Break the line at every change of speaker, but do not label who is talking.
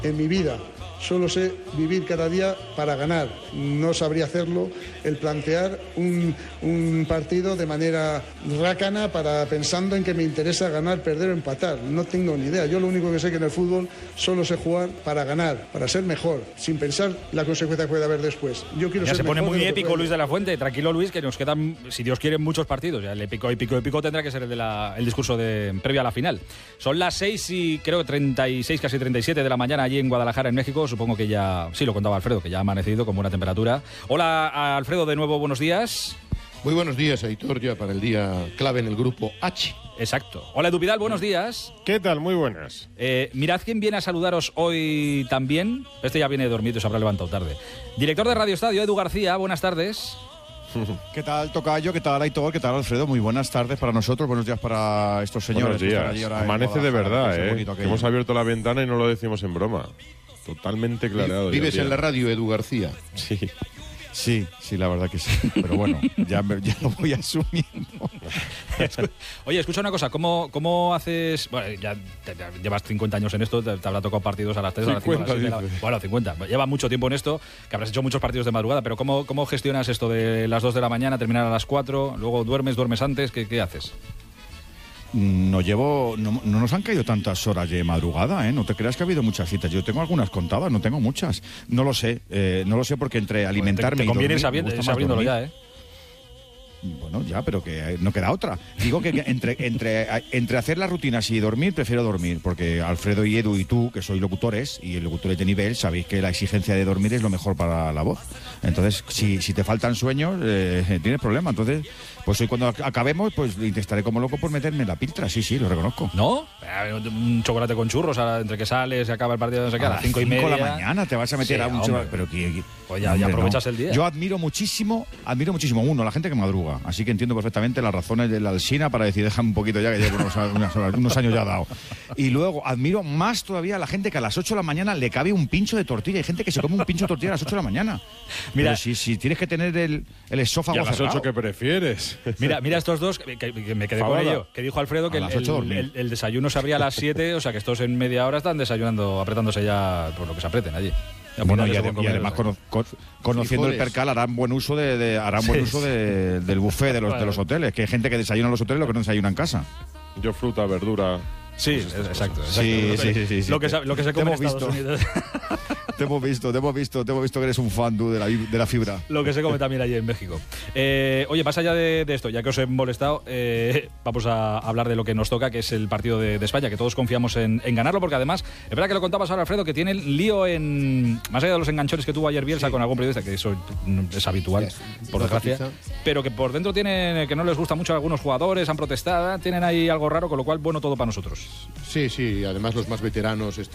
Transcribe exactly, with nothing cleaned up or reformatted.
en mi vida. Solo sé vivir cada día para ganar. No sabría hacerlo el plantear un, un partido de manera rácana para pensando en que me interesa ganar, perder o empatar. No tengo ni idea. Yo lo único que sé que en el fútbol solo sé jugar para ganar, para ser mejor, sin pensar la consecuencia que puede haber después. Yo quiero
ya
ser
se pone
mejor
muy
de lo que
épico
puedo.
Luis de la Fuente. Tranquilo, Luis, que nos quedan, si Dios quiere, muchos partidos. Ya el épico, épico, épico tendrá que ser el, de la, el discurso de, previo a la final. Son las seis y creo que treinta y seis, casi treinta y siete de la mañana allí en Guadalajara, en México. Supongo que ya, sí, lo contaba Alfredo, que ya ha amanecido con buena temperatura. Hola, Alfredo, de nuevo, buenos días.
Muy buenos días, Aitor, ya para el día clave en el grupo H.
Exacto. Hola, Edu Vidal, buenos días.
¿Qué tal? Muy buenas.
Eh, mirad quién viene a saludaros hoy también. Este ya viene dormido, se habrá levantado tarde. Director de Radio Estadio, Edu García, buenas tardes.
¿Qué tal, Tocayo? ¿Qué tal, Aitor? ¿Qué tal, Alfredo? Muy buenas tardes para nosotros, buenos días para estos señores.
Buenos días. Amanece de verdad, ¿eh? Hemos abierto la ventana y no lo decimos en broma. Totalmente clareado.
Vives en la radio, Edu García.
Sí.
Sí, sí, la verdad que sí. Pero bueno, ya, me, ya lo voy asumiendo.
Oye, escucha una cosa, ¿cómo, cómo haces...? Bueno, ya, te, ya llevas cincuenta años en esto, te, te habrá tocado partidos a las tres,
cincuenta,
a las cinco, a las seis, la, bueno, cincuenta. Llevas mucho tiempo en esto, que habrás hecho muchos partidos de madrugada, pero ¿cómo, cómo gestionas esto de las dos de la mañana, terminar a las cuatro, luego duermes, duermes antes? ¿Qué, qué haces?
No llevo, no, no nos han caído tantas horas de madrugada, ¿eh? No te creas que ha habido muchas citas. Yo tengo algunas contadas, no tengo muchas. No lo sé, eh, no lo sé porque entre alimentarme
te, te
y
conviene
dormir,
sabiendo,
me gusta más
sabiéndolo
dormir.
ya, ¿eh?
Bueno, ya, pero que no queda otra. Digo que entre, entre, entre hacer las rutinas y dormir, prefiero dormir, porque Alfredo y Edu y tú, que sois locutores, y locutores de nivel, sabéis que la exigencia de dormir es lo mejor para la voz. Entonces, si, si te faltan sueños, eh, tienes problema. Entonces, pues hoy cuando acabemos, pues intentaré como loco por meterme en la piltra. Sí, sí, lo reconozco.
¿No? Un chocolate con churros, entre que sales y acaba el partido, no sé qué, a las cinco y media.
de la mañana te vas a meter
sí,
a un chocolate. Pero que,
pues ya, ya aprovechas no. el día.
Yo admiro muchísimo, admiro muchísimo, uno, la gente que madruga. Así que entiendo perfectamente las razones de la Alsina para decir, déjame un poquito ya, que llevo unos, unos, unos años ya dado. Y luego admiro más todavía a la gente que a las ocho de la mañana le cabe un pincho de tortilla. Hay gente que se come un pincho de tortilla a las ocho de la mañana. Mira, pero si, si tienes que tener el, el esófago
¿y a las
cerrado.
ocho que prefieres?
Mira, mira estos dos, que, que me quedé
Fabada.
con ello, que dijo Alfredo que el, el, el, el desayuno se abría a las siete, o sea que estos en media hora están desayunando, apretándose ya por lo que se apreten allí.
Bueno, y, adem y además cono con, conociendo el percal harán buen uso de, de harán buen sí, uso de, del buffet de los, de los hoteles, que hay gente que desayuna en los hoteles lo que no desayuna en casa.
Yo fruta, verdura.
Sí, pues exacto, exacto.
Sí, sí, sí, sí, sí.
Lo que, lo que se come en Estados
visto.
Unidos.
Te hemos visto, te hemos visto, te hemos visto que eres un fan tú de la, de la fibra.
Lo que se come también allí en México. Eh, oye, más allá de, de esto, ya que os he molestado, eh, vamos a hablar de lo que nos toca, que es el partido de, de España, que todos confiamos en, en ganarlo, porque además, es verdad que lo contabas ahora, Alfredo, que tiene el lío en, más allá de los enganchones que tuvo ayer Bielsa sí. con algún periodista, que eso es habitual, yes. por desgracia, pero que por dentro tienen, que no les gusta mucho a algunos jugadores, han protestado, tienen ahí algo raro, con lo cual, bueno, todo para nosotros.
Sí, sí, además los más veteranos están